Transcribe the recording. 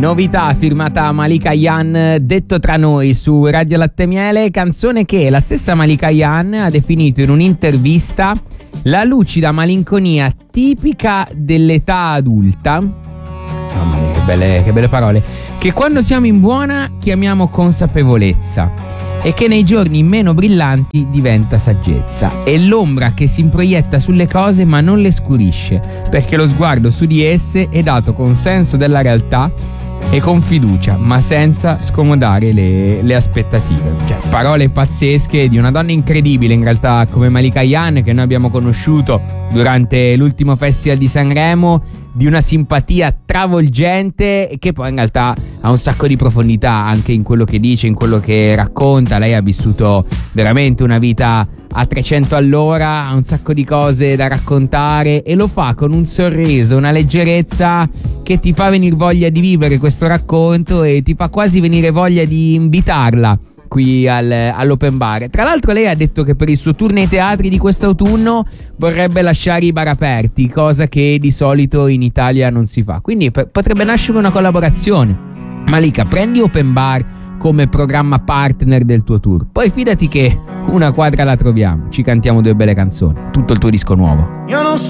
Novità firmata Malika Ayane, Detto tra noi, su Radio Latte Miele, canzone che la stessa Malika Ayane ha definito in un'intervista la lucida malinconia tipica dell'età adulta. Mamma mia, che belle parole. Che quando siamo in buona chiamiamo consapevolezza e che nei giorni meno brillanti diventa saggezza. È l'ombra che si improietta sulle cose ma non le scurisce, perché lo sguardo su di esse è dato con senso della realtà e con fiducia, ma senza scomodare le aspettative. Cioè, parole pazzesche di una donna incredibile in realtà come Malika Ayane, che noi abbiamo conosciuto durante l'ultimo Festival di Sanremo, di una simpatia travolgente e che poi in realtà ha un sacco di profondità anche in quello che dice, in quello che racconta. Lei ha vissuto veramente una vita a 300 all'ora, ha un sacco di cose da raccontare e lo fa con un sorriso, una leggerezza che ti fa venire voglia di vivere questo racconto e ti fa quasi venire voglia di invitarla qui all'open bar. Tra l'altro lei ha detto che per il suo tour nei teatri di quest'autunno vorrebbe lasciare i bar aperti, cosa che di solito in Italia non si fa, quindi potrebbe nascere una collaborazione. Malika, prendi open bar come programma partner del tuo tour, poi fidati che una quadra la troviamo, ci cantiamo 2 belle canzoni, tutto il tuo disco nuovo.